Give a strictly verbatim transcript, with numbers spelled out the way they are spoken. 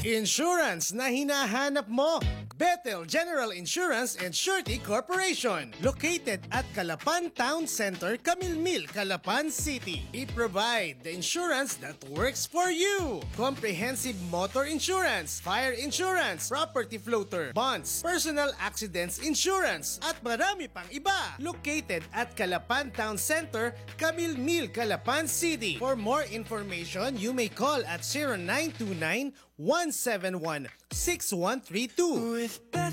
Insurance na hinahanap mo. Bethel General Insurance and Surety Corporation. Located at Calapan Town Center, Camilmil, Calapan City. We provide the insurance that works for you. Comprehensive motor insurance, fire insurance, property floater, bonds, personal accidents insurance, at marami pang iba. Located at Calapan Town Center, Camilmil, Calapan City. For more information, you may call at zero nine two nine, one seven one, six one three two. With